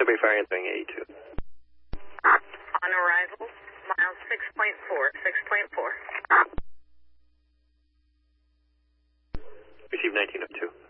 Subway financing 82. On arrival, miles 6.4. Receive 1902.